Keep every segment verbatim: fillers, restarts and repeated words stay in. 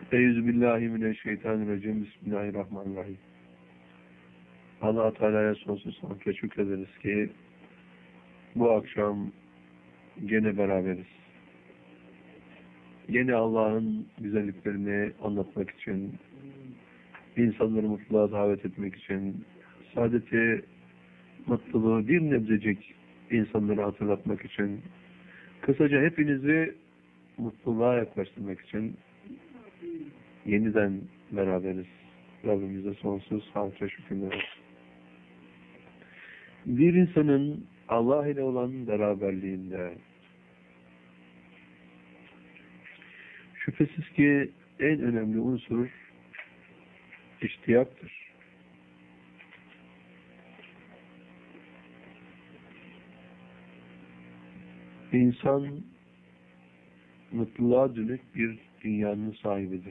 Euzubillahimineşşeytanirracim. Bismillahirrahmanirrahim. Allah-u Teala'ya sonsuz hamd ve şükrederiz ki bu akşam gene beraberiz. Gene Allah'ın güzelliklerini anlatmak için, insanları mutluluğa davet etmek için, saadeti, mutluluğu bir nebzecik insanları hatırlatmak için, kısaca hepinizi mutluluğa yaklaştırmak için yeniden beraberiz. Rabbimize sonsuz hamd ve şükürler. Bir insanın Allah ile olan beraberliğinde şüphesiz ki en önemli unsur iştiyaktır. İnsan mutluluğa dönük bir dünyanın sahibidir.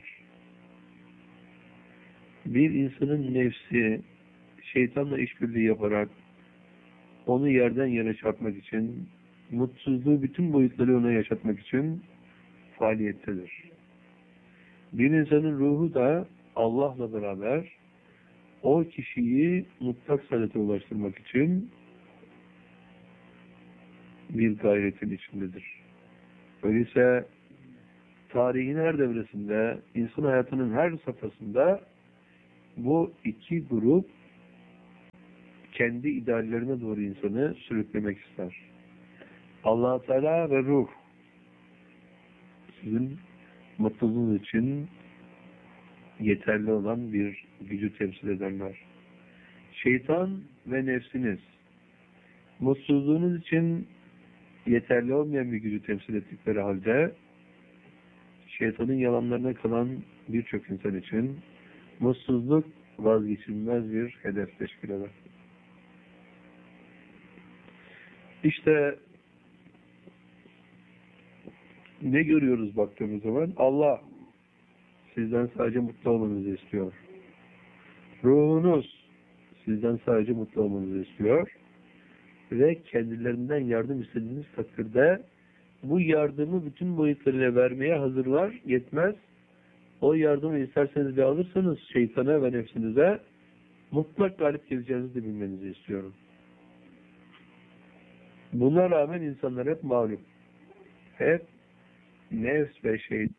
Bir insanın nefsi şeytanla işbirliği yaparak onu yerden yere çarpmak için, mutsuzluğu bütün boyutları ona yaşatmak için faaliyettedir. Bir insanın ruhu da Allah'la beraber o kişiyi mutlak saadete ulaştırmak için bir gayretin içindedir. Öyleyse tarihin her devresinde, insan hayatının her safhasında bu iki grup kendi ideallerine doğru insanı sürüklemek ister. Allah Teala ve ruh sizin mutluluğunuz için yeterli olan bir gücü temsil ederler. Şeytan ve nefsiniz mutsuzluğunuz için yeterli olmayan bir gücü temsil ettikleri halde şeytanın yalanlarına kalan birçok insan için mutsuzluk vazgeçilmez bir hedef teşkil eder. İşte ne görüyoruz baktığımız zaman? Allah sizden sadece mutlu olmanızı istiyor. Ruhunuz sizden sadece mutlu olmanızı istiyor. Ve kendilerinden yardım istediğiniz takdirde bu yardımı bütün boyutlarıyla vermeye hazırlar, yetmez. O yardımı isterseniz ve alırsanız şeytana ve nefsinize mutlak galip geleceğinizi de bilmenizi istiyorum. Buna rağmen insanlar hep mağlup. Hep nefs ve şeytan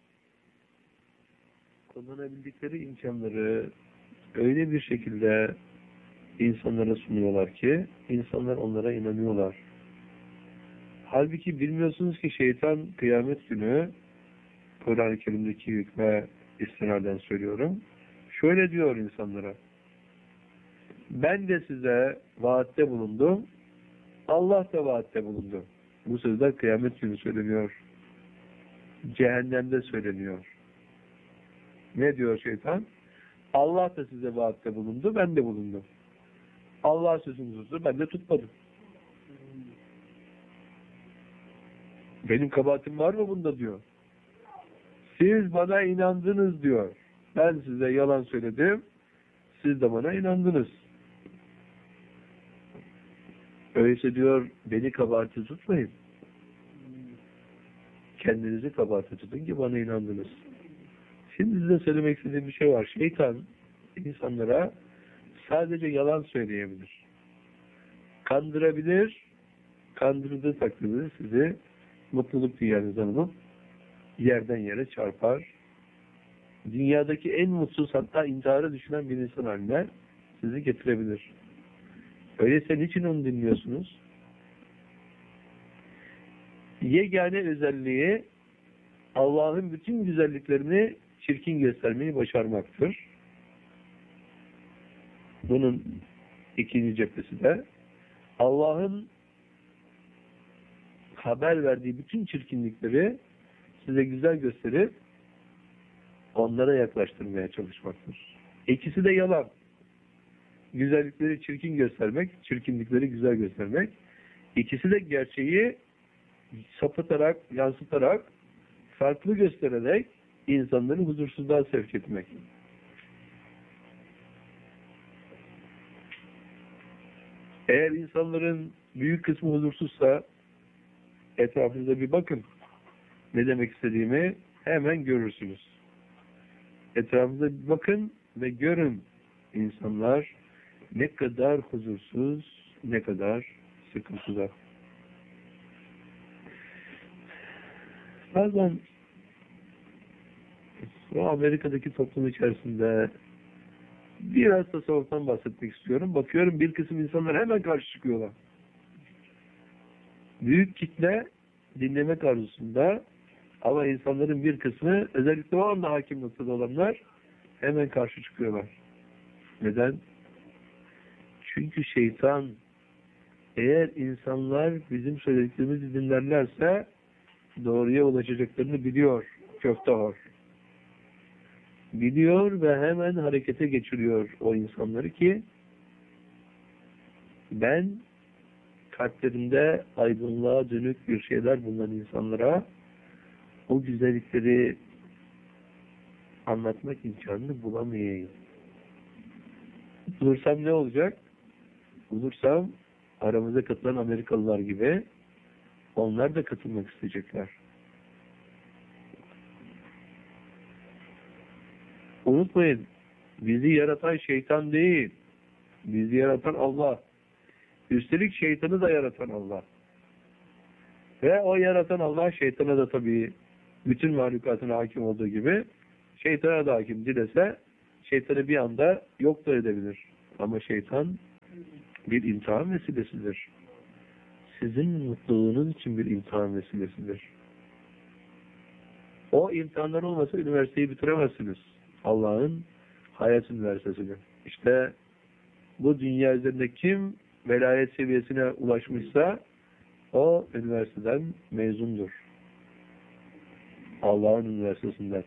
kullanabildikleri imkanları öyle bir şekilde insanlara sunuyorlar ki insanlar onlara inanıyorlar. Halbuki bilmiyorsunuz ki şeytan kıyamet günü, Kur'an-ı Kerim'deki hükme istinaden söylüyorum, şöyle diyor insanlara: ben de size vaatte bulundum, Allah da vaatte bulundu. Bu sözler kıyamet günü söyleniyor. Cehennemde söyleniyor. Ne diyor şeytan? Allah da size vaatte bulundu, ben de bulundum. Allah sözünü tuttu, ben de tutmadım. Benim kabahatim var mı bunda diyor. Siz bana inandınız diyor. Ben size yalan söyledim, siz de bana inandınız. Öyleyse diyor, beni kabahati tutmayın. Kendinizi kabahati tutun ki bana inandınız. Şimdi size söylemek istediğim bir şey var. Şeytan insanlara sadece yalan söyleyebilir. Kandırabilir, kandırdığı takdirde sizi mutluluk dünyanızdan alıp yerden yere çarpar. Dünyadaki en mutsuz, hatta intihara düşünen bir insan haline sizi getirebilir. Öyleyse niçin onu dinliyorsunuz? Yegane özelliği Allah'ın bütün güzelliklerini çirkin göstermeyi başarmaktır. Bunun ikinci cephesi de Allah'ın haber verdiği bütün çirkinlikleri size güzel gösterip onlara yaklaştırmaya çalışmaktır. İkisi de yalan. Güzellikleri çirkin göstermek, çirkinlikleri güzel göstermek. İkisi de gerçeği sapıtarak, yansıtarak, farklı göstererek insanları huzursuzluğa sevk etmek. Eğer insanların büyük kısmı huzursuzsa etrafınıza bir bakın. Ne demek istediğimi hemen görürsünüz. Etrafınıza bir bakın ve görün insanlar ne kadar huzursuz, ne kadar sıkıntıda. Bazen o Amerika'daki toplum içerisinde biraz tasavvuftan bahsetmek istiyorum. Bakıyorum bir kısım insanlar hemen karşı çıkıyorlar. Büyük kitle dinlemek arzusunda ama insanların bir kısmı özellikle o anda hakim noktada olanlar hemen karşı çıkıyorlar. Neden? Çünkü şeytan eğer insanlar bizim söylediklerimizi dinlerlerse doğruya ulaşacaklarını biliyor. Köfte hor. Biliyor ve hemen harekete geçiriyor o insanları ki ben kalplerinde aydınlığa dönük bir şeyler bulunan insanlara o güzellikleri anlatmak imkanını bulamayayım. Bulursam ne olacak? Bulursam aramıza katılan Amerikalılar gibi onlar da katılmak isteyecekler. Unutmayın, bizi yaratan şeytan değil, bizi yaratan Allah. Üstelik şeytanı da yaratan Allah. Ve o yaratan Allah şeytana da tabii bütün mahlukatına hakim olduğu gibi şeytana da hakim. Dilese şeytanı bir anda yok da edebilir. Ama şeytan bir imtihan vesilesidir. Sizin mutluluğunuz için bir imtihan vesilesidir. O imtihanlar olmasa üniversiteyi bitiremezsiniz. Allah'ın hayat üniversitesini. İşte bu dünya üzerinde kim velayet seviyesine ulaşmışsa o üniversiteden mezundur. Allah'ın üniversitesinden.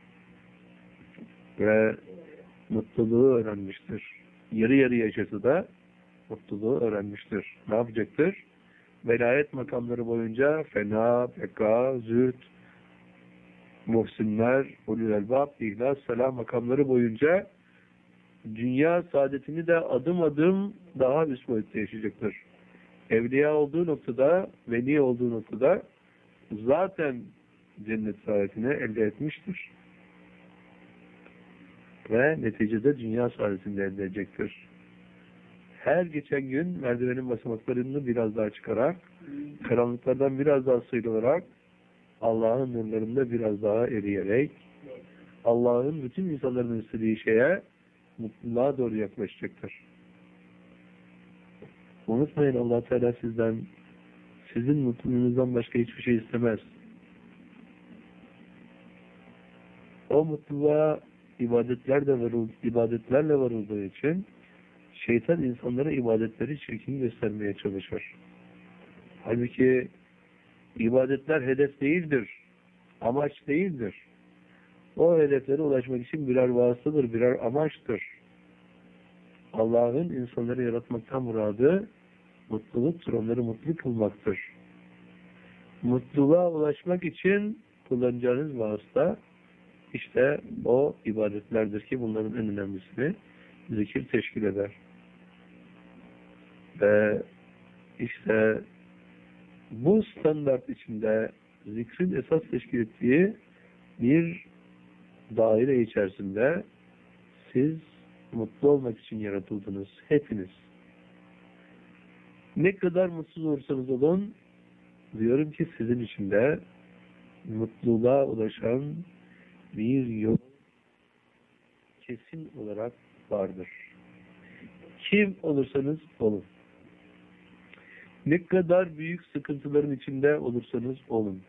Ve mutluluğu öğrenmiştir. Yarı yarı yaşası da mutluluğu öğrenmiştir. Ne yapacaktır? Velayet makamları boyunca fena, beka, zühd, muhsinler, ulul elbab, ihlas, selam makamları boyunca dünya saadetini de adım adım daha üst boyutta yaşayacaktır. Evliya olduğu noktada, veli olduğu noktada zaten cennet saadetini elde etmiştir. Ve neticede dünya saadetini de elde edecektir. Her geçen gün merdivenin basamaklarını biraz daha çıkarak, karanlıklardan biraz daha sıyrılarak, Allah'ın nurlarında biraz daha eriyerek, Allah'ın bütün insanların istediği şeye mutluluğa doğru yaklaşacaktır. Unutmayın, Allah Teala sizden, sizin mutluluğunuzdan başka hiçbir şey istemez. O mutluluğa ibadetler de varıl, ibadetlerle varıldığı için şeytan insanlara ibadetleri çirkin göstermeye çalışır. Halbuki ibadetler hedef değildir, amaç değildir. O hedeflere ulaşmak için birer vasıtadır, birer amaçtır. Allah'ın insanları yaratmaktan muradı mutluluktur, onları mutlu kılmaktır. Mutluluğa ulaşmak için kullanacağınız vasıta işte o ibadetlerdir ki bunların en önemlisini zikir teşkil eder. Ve işte bu standart içinde zikrin esas teşkil ettiği bir daire içerisinde siz mutlu olmak için yaratıldınız. Hepiniz. Ne kadar mutsuz olursanız olun, diyorum ki sizin içinde mutluluğa ulaşan bir yol kesin olarak vardır. Kim olursanız olun. Ne kadar büyük sıkıntıların içinde olursanız olun.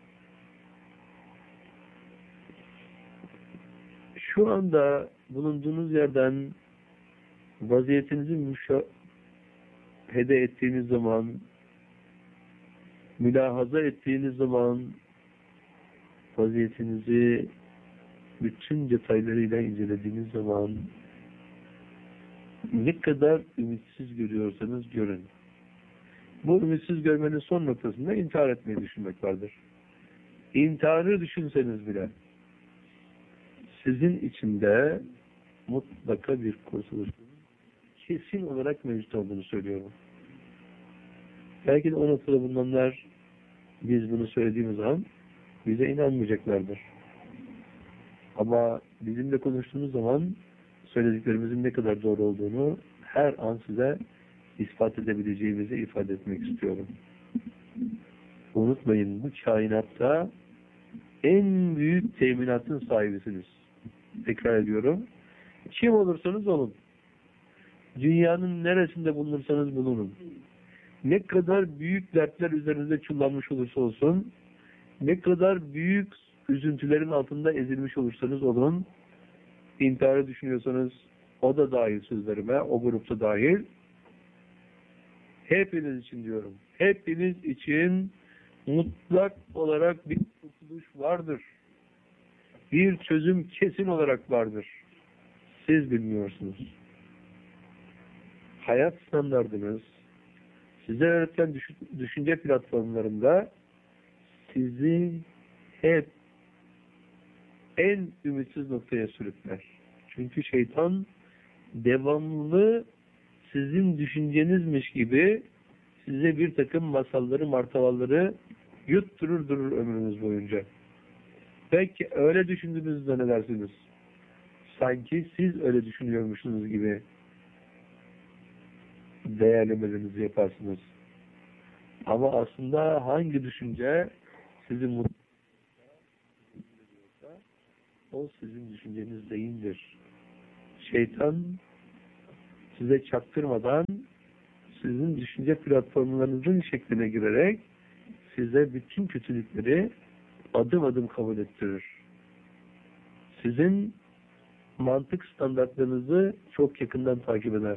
Şu anda bulunduğunuz yerden vaziyetinizi müşahede ettiğiniz zaman, mülahaza ettiğiniz zaman vaziyetinizi bütün detaylarıyla incelediğiniz zaman ne kadar ümitsiz görüyorsanız görün. Bu ümitsiz görmenin son noktasında intihar etmeyi düşünmek vardır. İntiharı düşünseniz bile sizin içinde mutlaka bir kurtuluş kesin olarak mevcut olduğunu söylüyorum. Belki de o noktada bulunanlar biz bunu söylediğimiz zaman bize inanmayacaklardır. Ama bizimle konuştuğumuz zaman söylediklerimizin ne kadar doğru olduğunu her an size ispat edebileceğimizi ifade etmek istiyorum. Unutmayın, bu kainatta en büyük teminatın sahibisiniz. Tekrar ediyorum. Kim olursanız olun. Dünyanın neresinde bulunursanız bulunun. Ne kadar büyük dertler üzerinize çullanmış olursa olsun, ne kadar büyük üzüntülerin altında ezilmiş olursanız olun, intiharı düşünüyorsanız o da dahil sözlerime, o grupta dahil. Hepiniz için diyorum. Hepiniz için mutlak olarak bir kurtuluş vardır. Bir çözüm kesin olarak vardır. Siz bilmiyorsunuz. Hayat standardınız, size öğretilen düşünce platformlarında sizi hep en ümitsiz noktaya sürükler. Çünkü şeytan devamlı sizin düşüncenizmiş gibi size bir takım masalları, martavalları yutturur durur ömrünüz boyunca. Belki öyle düşündüğünüzde ne dersiniz? Sanki siz öyle düşünüyormuşsunuz gibi değerlemelerinizi yaparsınız. Ama aslında hangi düşünce sizi mutlu ediyorsa o sizin düşünceniz değildir. Şeytan size çaktırmadan sizin düşünce platformlarınızın şekline girerek size bütün kötülükleri adım adım kabul ettirir. Sizin mantık standartlarınızı çok yakından takip eder.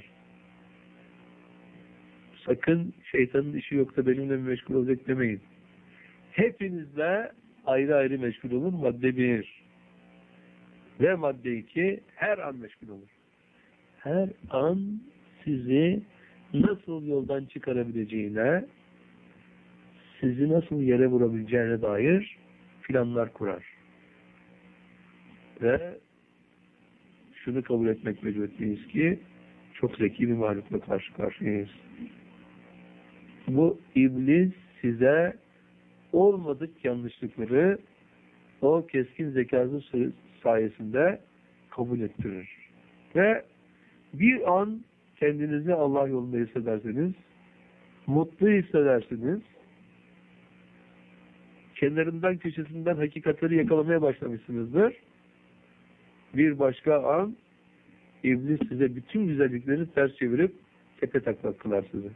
Sakın şeytanın işi yok da benimle meşgul olacak demeyin. Hepinizle ayrı ayrı meşgul olun. Madde bir. Ve madde iki, her an meşgul olur. Her an sizi nasıl yoldan çıkarabileceğine, sizi nasıl yere vurabileceğine dair planlar kurar. Ve şunu kabul etmek mecburiyetindeyiz ki çok zeki bir mahlukla karşı karşıyayız. Bu iblis size olmadık yanlışlıkları o keskin zekası sayesinde kabul ettirir. Ve bir an kendinizi Allah yolunda hissedersiniz, mutlu hissedersiniz, kenarından köşesinden hakikatleri yakalamaya başlamışsınızdır. Bir başka an iblis size bütün güzellikleri ters çevirip tepe taklak kılar sizi.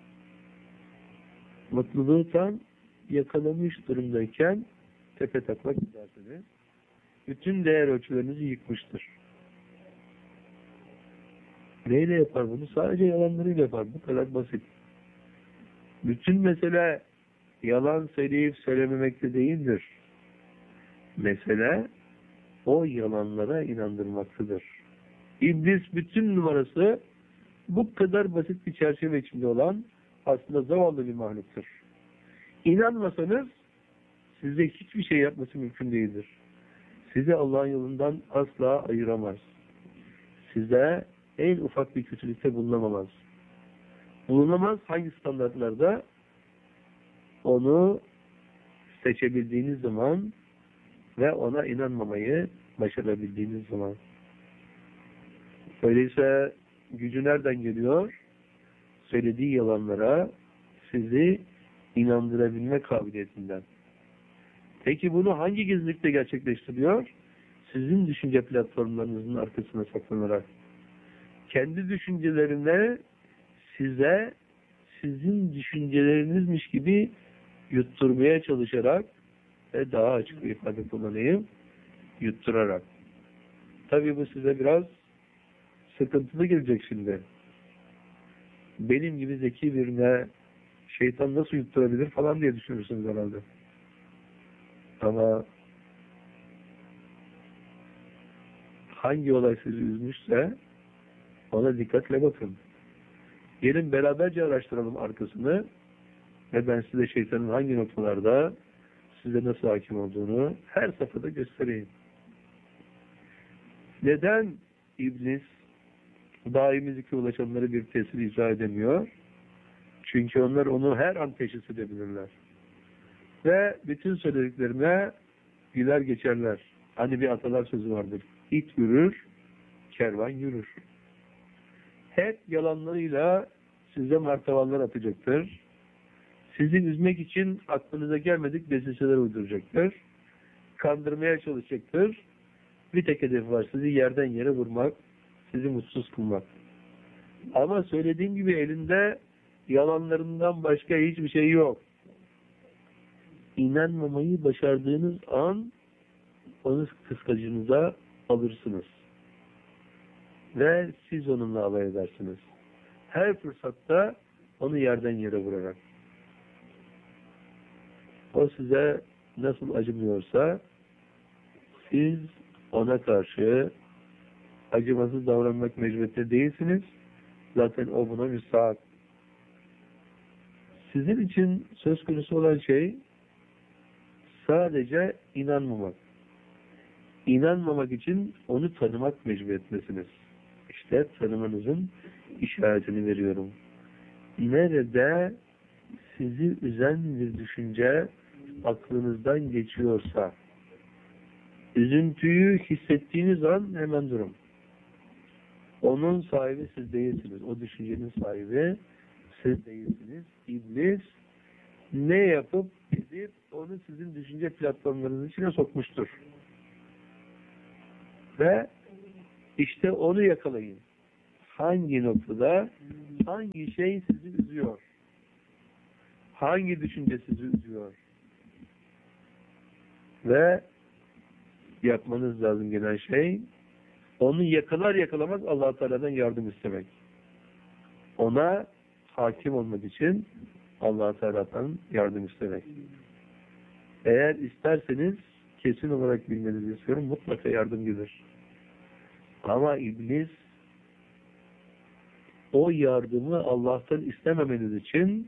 Mutluluğu tam yakalamış durumdayken tepe taklak gidersiniz. Bütün değer ölçülerinizi yıkmıştır. Neyle yapar bunu? Sadece yalanlarıyla yapar. Bu kadar basit. Bütün mesele yalan söyleyip söylememekte değildir. Mesele o yalanlara inandırmaktadır. İblis bütün numarası bu kadar basit bir çerçeve içinde olan aslında zavallı bir mahluktur. İnanmasanız size hiçbir şey yapması mümkün değildir. Sizi Allah'ın yolundan asla ayıramaz. Size en ufak bir kötülükte bulunamaz. Bulunamaz hangi standartlarda? Onu seçebildiğiniz zaman ve ona inanmamayı başarabildiğiniz zaman. Öyleyse gücü nereden geliyor? Söylediği yalanlara sizi inandırabilme kabiliyetinden. Peki bunu hangi gizlilikte gerçekleştiriyor? Sizin düşünce platformlarınızın arkasına saklanarak. Kendi düşüncelerine size sizin düşüncelerinizmiş gibi yutturmaya çalışarak ve daha açık bir ifade kullanayım, yutturarak. Tabii bu size biraz sıkıntılı gelecek şimdi. Benim gibi zeki birine şeytan nasıl yutturabilir falan diye düşünürsünüz herhalde. Ama hangi olay sizi üzmüşse ona dikkatle bakın. Gelin beraberce araştıralım arkasını ve ben size şeytanın hangi noktalarda size nasıl hakim olduğunu her safhada göstereyim. Neden iblis daimi zikre ulaşanları bir tesir icra edemiyor? Çünkü onlar onu her an teşhis edebilirler. Ve bütün söylediklerine güler geçerler. Hani bir atalar sözü vardır. İt yürür, kervan yürür. Hep yalanlarıyla size martavallar atacaktır. Sizi üzmek için aklınıza gelmedik vesileler uyduracaktır. Kandırmaya çalışacaktır. Bir tek hedefi var. Sizi yerden yere vurmak, sizi mutsuz kılmak. Ama söylediğim gibi elinde yalanlarından başka hiçbir şey yok. İnanmamayı başardığınız an onu kıskacınıza alırsınız. Ve siz onunla alay edersiniz. Her fırsatta onu yerden yere vurarak. O size nasıl acımıyorsa siz ona karşı acımasız davranmak mecburiyetinde değilsiniz. Zaten o buna müstahak. Sizin için söz konusu olan şey sadece inanmamak. İnanmamak için onu tanımak mecburiyetindesiniz. İşte tanımanızın işaretini veriyorum. Nerede sizi üzen bir düşünce aklınızdan geçiyorsa, üzüntüyü hissettiğiniz an hemen durun. Onun sahibi siz değilsiniz. O düşüncenin sahibi siz değilsiniz. İblis ne yapıp edip onu sizin düşünce platformlarınızın içine sokmuştur. Ve işte onu yakalayın. Hangi noktada hangi şey sizi üzüyor? Hangi düşünce sizi üzüyor? Ve yapmanız lazım gelen şey onu yakalar yakalamaz Allah-u Teala'dan yardım istemek. Ona hakim olmak için Allah-u Teala'dan yardım istemek. Eğer isterseniz kesin olarak bilmenizi istiyorum. Mutlaka yardım gelir. Ama iblis o yardımı Allah'tan istememeniz için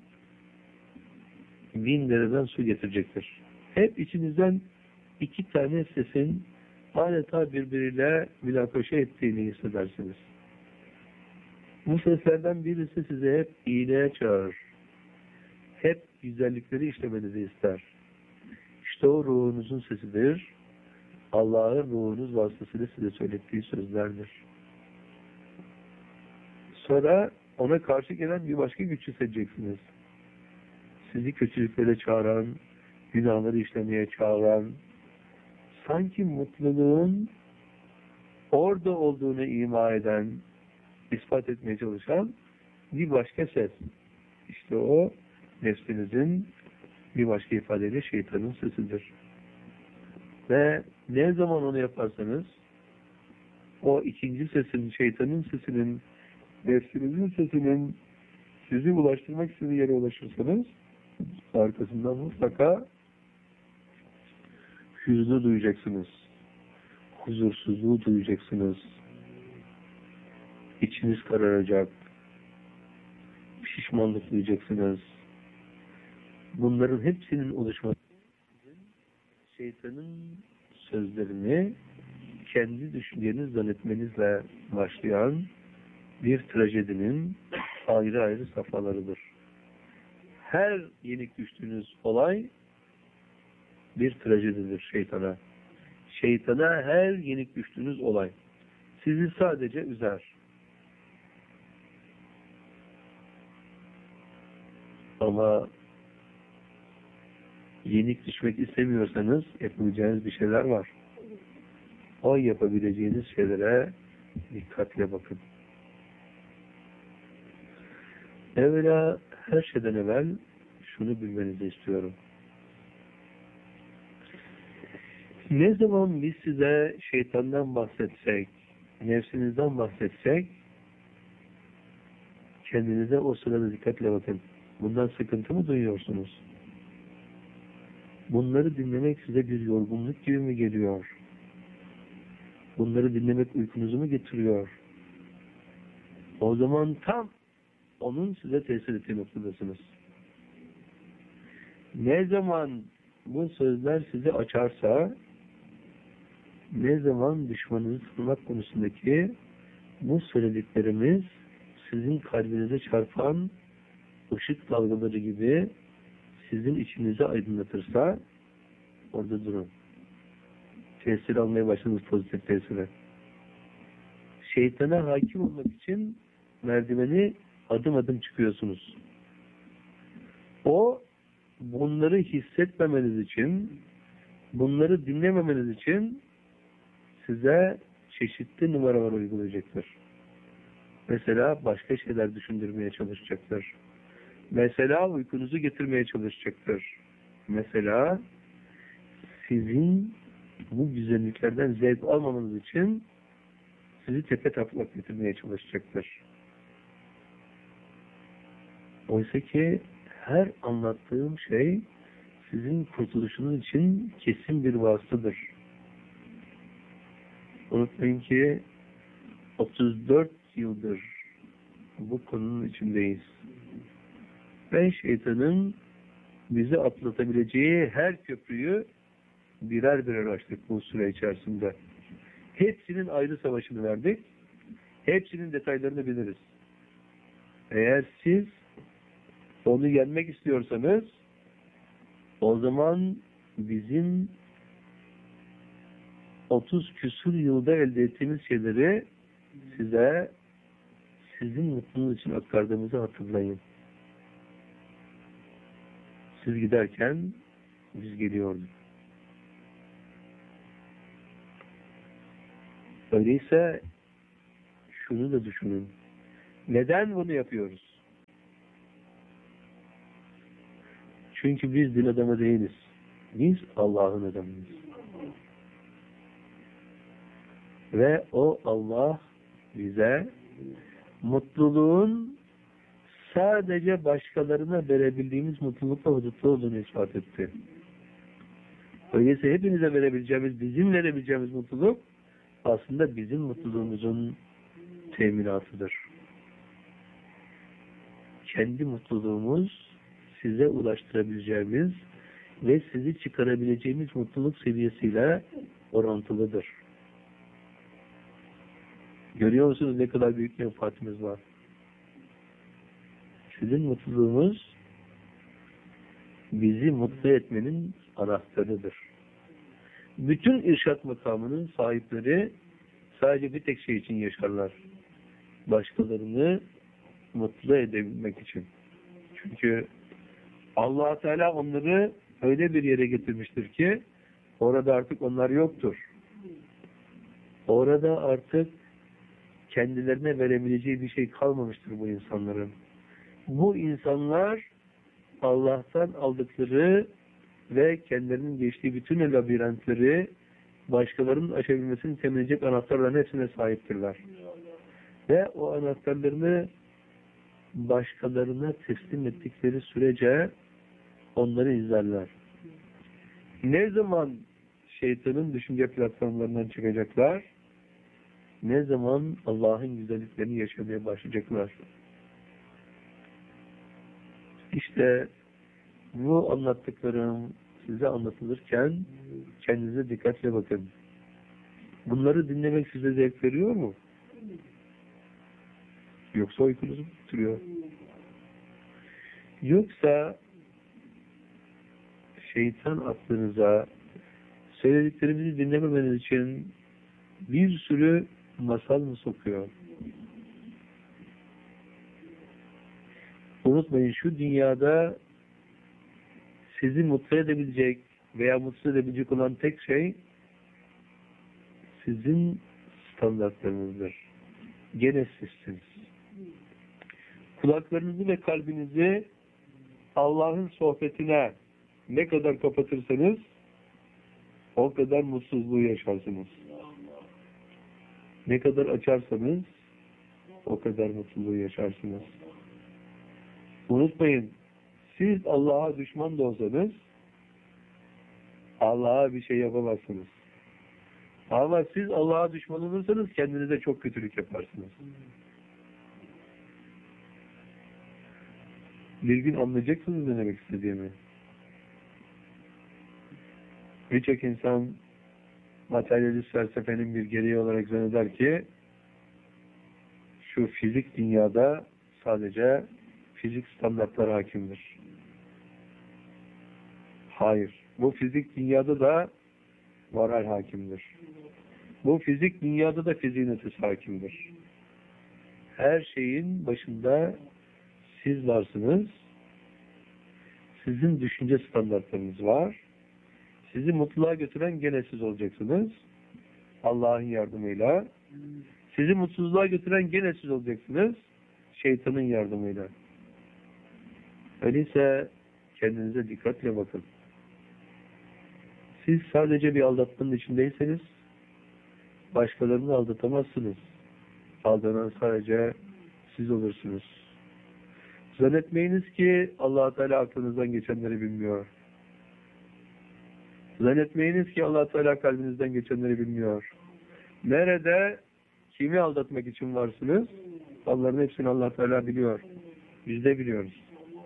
bin dereden su getirecektir. Hep içinizden iki tane sesin adeta birbiriyle münakaşa ettiğini hissedersiniz. Bu seslerden birisi size hep iyiliğe çağırır. Hep güzellikleri işlemenizi ister. İşte o ruhunuzun sesidir. Allah'ın ruhunuz vasıtasıyla size söylettiği sözlerdir. Sonra ona karşı gelen bir başka güç hissedeceksiniz. Sizi kötülüklere çağıran, günahları işlemeye çağıran, sanki mutluluğun orada olduğunu ima eden, ispat etmeye çalışan bir başka ses. İşte o nefsinizin bir başka ifadeyle şeytanın sesidir. Ve ne zaman onu yaparsanız o ikinci sesin, şeytanın sesinin, nefsinizin sesinin sizi ulaştırmak istediği yere ulaşırsanız arkasından mutlaka hüznü duyacaksınız. Huzursuzluğu duyacaksınız. İçiniz kararacak. Pişmanlık duyacaksınız. Bunların hepsinin oluşması şeytanın sözlerini kendi düşünceniz zannetmenizle başlayan bir trajedinin ayrı ayrı safhalarıdır. Her yenik düştüğünüz olay bir trajedidir şeytana. Şeytana her yenik düştüğünüz olay sizi sadece üzer. Ama yenik düşmek istemiyorsanız yapabileceğiniz bir şeyler var. O yapabileceğiniz şeylere dikkatle bakın. Evvela her şeyden evvel şunu bilmenizi istiyorum. Ne zaman biz size şeytandan bahsetsek, nefsinizden bahsetsek, kendinize o sırada dikkatle bakın. Bundan sıkıntı mı duyuyorsunuz? Bunları dinlemek size bir yorgunluk gibi mi geliyor? Bunları dinlemek uykunuzu mu getiriyor? O zaman tam onun size tesir ettiği noktadasınız. Ne zaman bu sözler sizi açarsa, ne zaman düşmanınızı tanımak konusundaki bu söylediklerimiz sizin kalbinize çarpan ışık dalgaları gibi sizin içinizi aydınlatırsa orada durun. tesir almaya başladınız, pozitif tesire. Şeytana hakim olmak için merdiveni adım adım çıkıyorsunuz. O bunları hissetmemeniz için, bunları dinlememeniz için size çeşitli numaralar uygulayacaktır. Mesela başka şeyler düşündürmeye çalışacaktır. Mesela uykunuzu getirmeye çalışacaktır. Mesela sizin bu güzelliklerden zevk almamanız için sizi tepe taklak getirmeye çalışacaktır. Oysa ki her anlattığım şey sizin kurtuluşunuz için kesin bir vasıtadır. Unutmayın ki otuz dört yıldır bu konunun içindeyiz. Ve şeytanın bizi atlatabileceği her köprüyü birer birer açtık bu süre içerisinde. Hepsinin ayrı savaşını verdik. Hepsinin detaylarını biliriz. Eğer siz onu yenmek istiyorsanız o zaman bizim otuz küsur yılda elde ettiğimiz şeyleri size sizin mutluluğunuz için aktardığımızı hatırlayın. Siz giderken biz geliyorduk. Öyleyse şunu da düşünün. Neden bunu yapıyoruz? Çünkü biz din adamı değiliz. Biz Allah'ın adamıyız. Ve o Allah bize mutluluğun sadece başkalarına verebildiğimiz mutlulukla huzurlu olduğunu ispat etti. Öyleyse hepinize verebileceğimiz, bizim verebileceğimiz mutluluk aslında bizim mutluluğumuzun teminatıdır. Kendi mutluluğumuz size ulaştırabileceğimiz ve sizi çıkarabileceğimiz mutluluk seviyesiyle orantılıdır. Görüyor musunuz ne kadar büyük menfaatimiz var? Sizin mutluluğunuz bizi mutlu etmenin anahtarıdır. Bütün irşat makamının sahipleri sadece bir tek şey için yaşarlar. Başkalarını mutlu edebilmek için. Çünkü Allah Teala onları öyle bir yere getirmiştir ki orada artık onlar yoktur. Orada artık kendilerine verebileceği bir şey kalmamıştır bu insanların. Bu insanlar Allah'tan aldıkları ve kendilerinin geçtiği bütün labirentleri başkalarının aşabilmesini temin edecek anahtarların hepsine sahiptirler. Ve o anahtarlarını başkalarına teslim ettikleri sürece onları izlerler. Ne zaman şeytanın düşünce platformlarından çıkacaklar? Ne zaman Allah'ın güzelliklerini yaşamaya başlayacaklar? İşte bu anlattıklarım size anlatılırken kendinize dikkatle bakın. Bunları dinlemek size zevk veriyor mu? Yoksa uykunuzu mu tutuyor? Yoksa şeytan aklınıza söylediklerimizi dinlememeniz için bir sürü masal mı sokuyor? Unutmayın, şu dünyada sizi mutlu edebilecek veya mutsuz edebilecek olan tek şey sizin standartlarınızdır. Gene sizsiniz. Kulaklarınızı ve kalbinizi Allah'ın sohbetine ne kadar kapatırsanız o kadar mutsuzluğu yaşarsınız. Ne kadar açarsanız o kadar mutluluğu yaşarsınız. Unutmayın, siz Allah'a düşman da olsanız Allah'a bir şey yapamazsınız. Ama siz Allah'a düşman olursanız kendinize çok kötülük yaparsınız. Bir gün anlayacaksınız ne demek istediğimi. Birçok insan materyalist felsefenin bir gereği olarak zanneder ki şu fizik dünyada sadece fizik standartları hakimdir. Hayır. Bu fizik dünyada da moral hakimdir. Bu fizik dünyada da fiziğin ötesi hakimdir. Her şeyin başında siz varsınız. Sizin düşünce standartlarınız var. Sizi mutluluğa götüren gene siz olacaksınız. Allah'ın yardımıyla. Sizi mutsuzluğa götüren gene siz olacaksınız. Şeytanın yardımıyla. Öyleyse kendinize dikkatle bakın. Siz sadece bir aldatmanın içindeyseniz başkalarını aldatamazsınız. Aldanan sadece siz olursunuz. Zannetmeyiniz ki Allah Teala aklınızdan geçenleri bilmiyor. Zannetmeyiniz ki Allah Teala kalbinizden geçenleri bilmiyor. Nerede, kimi aldatmak için varsınız? Onların hepsini Allah Teala biliyor. Biz de biliyoruz.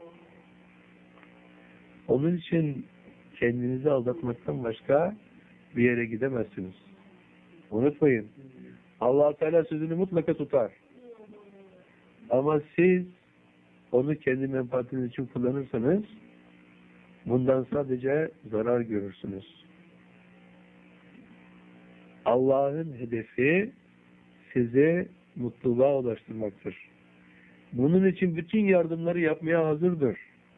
Onun için kendinizi aldatmaktan başka bir yere gidemezsiniz. Unutmayın. Allah Teala sözünü mutlaka tutar. Ama siz onu kendi menfaatiniz için kullanırsanız bundan sadece zarar görürsünüz. Allah'ın hedefi sizi mutluluğa ulaştırmaktır. Bunun için bütün yardımları yapmaya hazırdır.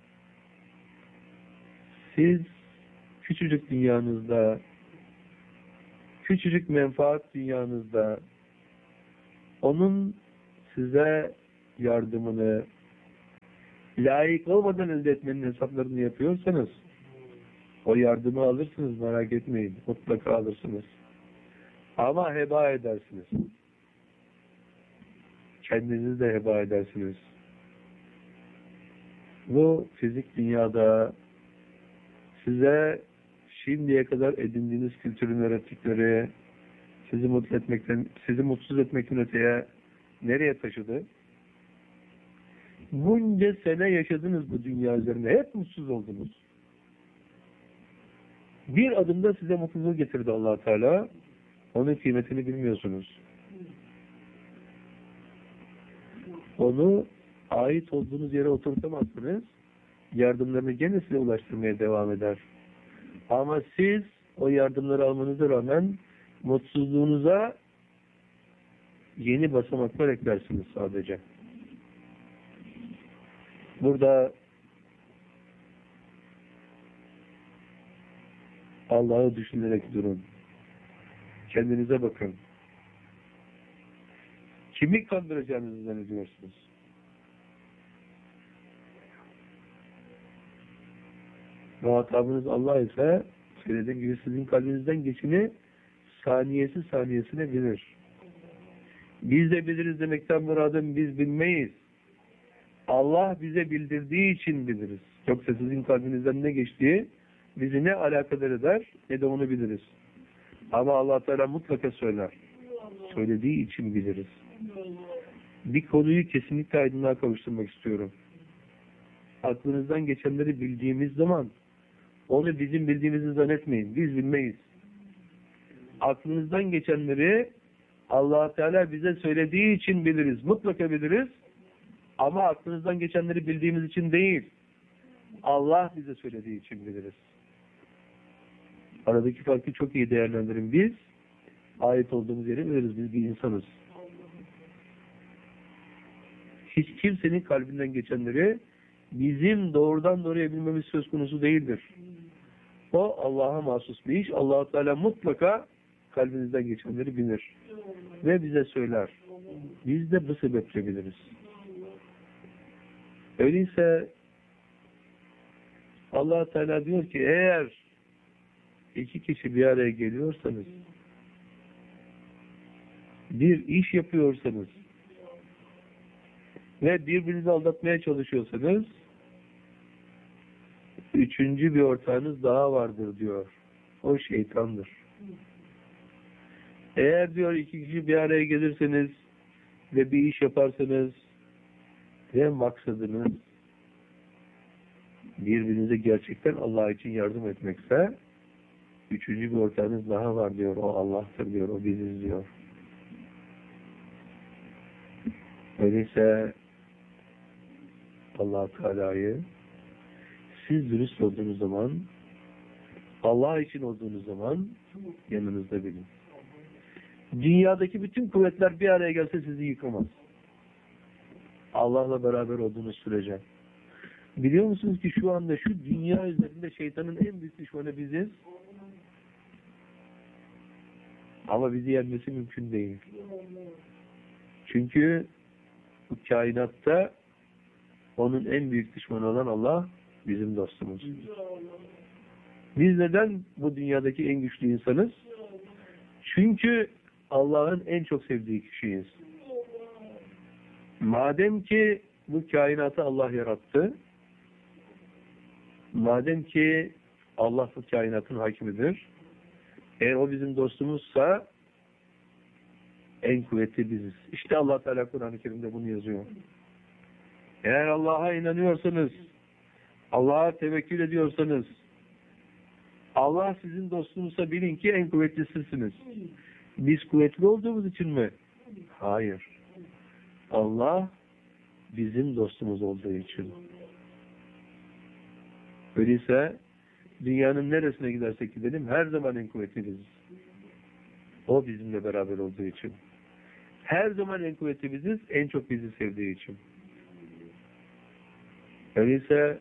Siz küçücük dünyanızda, küçücük menfaat dünyanızda onun size yardımını layık olmadan elde etmenin hesaplarını yapıyorsanız o yardımı alırsınız, merak etmeyin. Mutlaka alırsınız. Ama heba edersiniz. Kendinizi de heba edersiniz. Bu fizik dünyada size şimdiye kadar edindiğiniz kültürün öğrettikleri sizi mutlu etmekten, sizi mutsuz etmekten öteye nereye taşıdı? Bunca sene yaşadınız bu dünya üzerinde. Hep mutsuz oldunuz. Bir adımda size mutluluğu getirdi Allah Teala. Onun kıymetini bilmiyorsunuz. Onu ait olduğunuz yere oturtamazsınız. Yardımlarını gene size ulaştırmaya devam eder. Ama siz o yardımları almanıza rağmen mutsuzluğunuza yeni basamaklar eklersiniz sadece. Burada Allah'ı düşünerek durun. Kendinize bakın. Kimi kandıracağınızı zannediyorsunuz? Muhatabınız Allah ise söylediğim gibi sizin kalbinizden geçini saniyesi saniyesine bilir. Biz de biliriz demekten muradım biz bilmeyiz. Allah bize bildirdiği için biliriz. Yoksa sizin kalbinizden ne geçtiği bizi ne alakadar eder ne de onu biliriz. Ama Allah Teala mutlaka söyler. Söylediği için biliriz. Bir konuyu kesinlikle aydınlığa kavuşturmak istiyorum. Aklınızdan geçenleri bildiğimiz zaman onu bizim bildiğimizi zannetmeyin. Biz bilmeyiz. Aklınızdan geçenleri Allah Teala bize söylediği için biliriz. Mutlaka biliriz. Ama aklınızdan geçenleri bildiğimiz için değil. Allah bize söylediği için biliriz. Aradaki farkı çok iyi değerlendirin. Biz ait olduğumuz yeri biliriz. Biz bir insanız. Hiç kimsenin kalbinden geçenleri bizim doğrudan doğruya bilmemiz söz konusu değildir. O Allah'a mahsus bir iş. Allah-u Teala mutlaka kalbinizden geçenleri bilir. Ve bize söyler. Biz de bu sebeple biliriz. Öyleyse Allah Teala diyor ki eğer iki kişi bir araya geliyorsanız bir iş yapıyorsanız ve birbirinizi aldatmaya çalışıyorsanız üçüncü bir ortağınız daha vardır diyor. O şeytandır. Eğer diyor iki kişi bir araya gelirseniz ve bir iş yaparsanız ve maksadınız birbirinize gerçekten Allah için yardım etmekse üçüncü bir ortağınız daha var diyor. O Allah'tır diyor. O biziz diyor. Öyleyse Allah-u Teala'yı siz dürüst olduğunuz zaman Allah için olduğunuz zaman Yanınızda bilin. Dünyadaki bütün kuvvetler bir araya gelse sizi yıkamaz. Allah'la beraber olduğunuz sürece. Biliyor musunuz ki şu anda şu dünya üzerinde şeytanın en büyük düşmanı biziz. Ama bizi yenmesi mümkün değil. Çünkü bu kainatta onun en büyük düşmanı olan Allah bizim dostumuz. Biz neden bu dünyadaki en güçlü insanız? Çünkü Allah'ın en çok sevdiği kişiyiz. Madem ki bu kainatı Allah yarattı, madem ki Allah bu kainatın hakimidir, eğer o bizim dostumuzsa en kuvvetli biziz. İşte Allah Teala Kur'an-ı Kerim'de bunu yazıyor. Eğer Allah'a inanıyorsanız, Allah'a tevekkül ediyorsanız, Allah sizin dostunuzsa bilin ki en kuvvetlisisiniz. Biz kuvvetli olduğumuz için mi? Hayır. Allah bizim dostumuz olduğu için. Öyleyse dünyanın neresine gidersek gidelim her zaman en kuvvetli biziz. O bizimle beraber olduğu için. Her zaman en kuvvetli biziz, en çok bizi sevdiği için. Öyleyse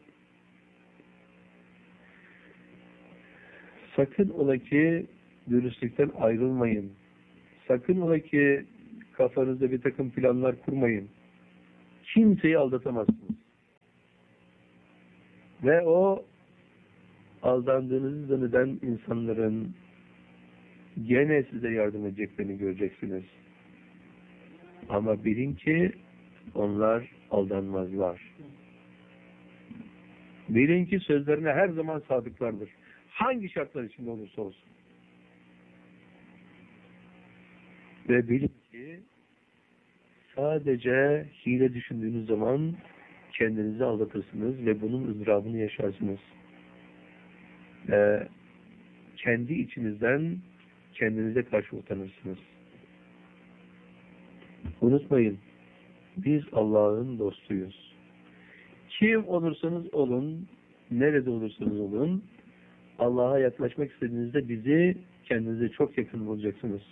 sakın ola ki dürüstlükten ayrılmayın. Sakın ola ki kafanızda bir takım planlar kurmayın. Kimseyi aldatamazsınız. Ve o aldandığınızı zanneden insanların gene size yardım edeceklerini göreceksiniz. Ama bilin ki onlar aldanmazlar. Bilin ki sözlerine her zaman sadıklardır. Hangi şartlar içinde olursa olsun. Ve bilin ki sadece hile düşündüğünüz zaman kendinizi aldatırsınız ve bunun ızdırabını yaşarsınız. Ve kendi içinizden kendinize karşı utanırsınız. Unutmayın, biz Allah'ın dostuyuz. Kim olursanız olun, nerede olursanız olun, Allah'a yaklaşmak istediğinizde bizi kendinize çok yakın bulacaksınız.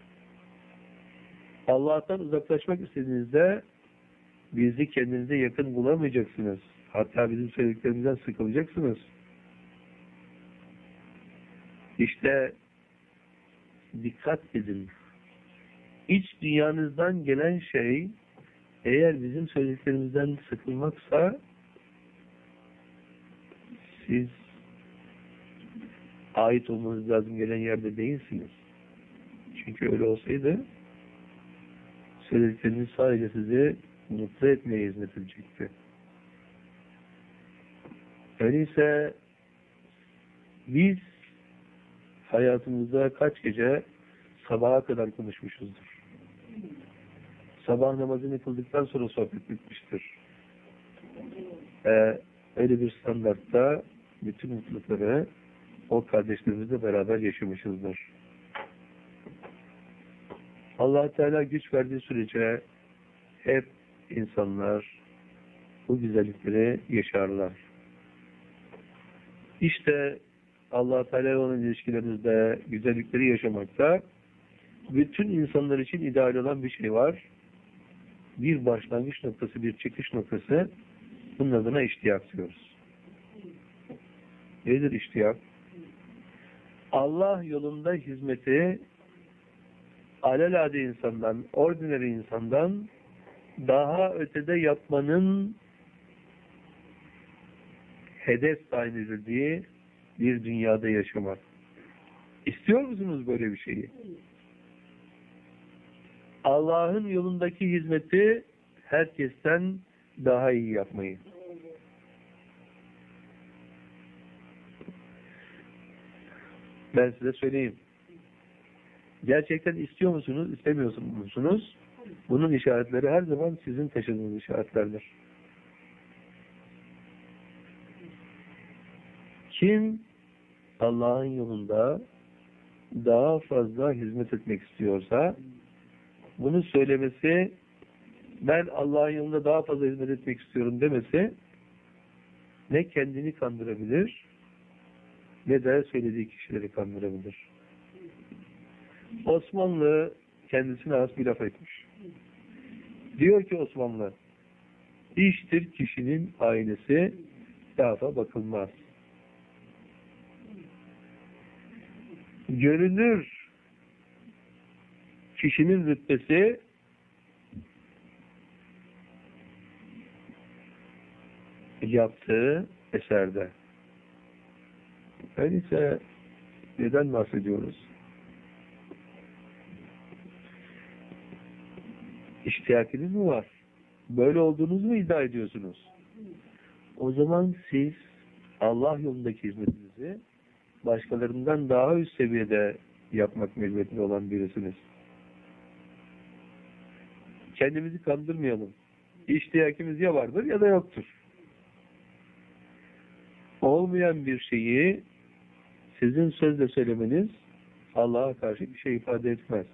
Allah'tan uzaklaşmak istediğinizde bizi kendinize yakın bulamayacaksınız. Hatta bizim söylediklerimizden sıkılacaksınız. İşte dikkat edin. İç dünyanızdan gelen şey eğer bizim söylediklerimizden sıkılmaksa siz ait olmanız lazım gelen yerde değilsiniz. Çünkü öyle olsaydı söyledikleriniz sadece sizi mutlu etmeye hizmet edecekti. Öyleyse biz hayatımızda kaç gece sabaha kadar konuşmuşuzdur. Sabah namazını kıldıktan sonra sohbet bitmiştir. Ee, öyle bir standartta bütün mutlulukları o kardeşlerimizle beraber yaşamışızdır. Allah Teala güç verdiği sürece hep insanlar bu güzellikleri yaşarlar. İşte Allah Teala olan ilişkilerinizde güzellikleri yaşamakta bütün insanlar için ideal olan bir şey var. Bir başlangıç noktası, bir çıkış noktası. Bunun adına iştiyak diyoruz. Nedir iştiyak? Allah yolunda hizmeti alelade insandan, ordinary insandan daha ötede yapmanın hedef tayin edildiği bir dünyada yaşamak. İstiyor musunuz böyle bir şeyi? Allah'ın yolundaki hizmeti herkesten daha iyi yapmayı. Ben size söyleyeyim. Gerçekten istiyor musunuz, istemiyor musunuz? Bunun işaretleri her zaman sizin taşıdığınız işaretlerdir. Kim Allah'ın yolunda daha fazla hizmet etmek istiyorsa bunu söylemesi, ben Allah'ın yolunda daha fazla hizmet etmek istiyorum demesi ne kendini kandırabilir ne de söylediği kişileri kandırabilir. Osmanlı kendisine has bir laf etmiş. Diyor ki Osmanlı, iştir kişinin aynesi, lafa bakılmaz. Görünür kişinin rütbesi yaptığı eserde. Öyleyse neden bahsediyoruz? İştiyakınız mı var? Böyle olduğunuzu mu iddia ediyorsunuz? O zaman siz Allah yolundaki hizmetinizi başkalarından daha üst seviyede yapmak mecburiyetinde olan birisiniz. Kendimizi kandırmayalım. İştiyakimiz ya vardır ya da yoktur. Olmayan bir şeyi sizin sözle söylemeniz Allah'a karşı bir şey ifade etmez.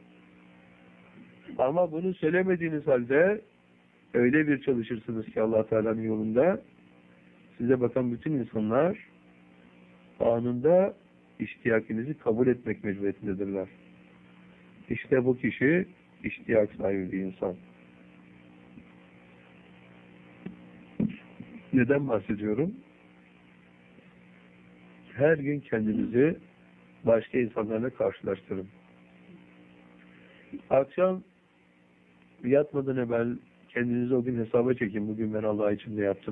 Ama bunu söylemediğiniz halde öyle bir çalışırsınız ki Allah Teala'nın yolunda size bakan bütün insanlar anında iştiyakinizi kabul etmek mecburiyetindedirler. İşte bu kişi iştiyak sahibi bir insan. Neden bahsediyorum? Her gün kendinizi başka insanlarla karşılaştırın. Akşam yatmadan evvel kendinizi o gün hesaba çekin. Bugün ben Allah için de yaptım.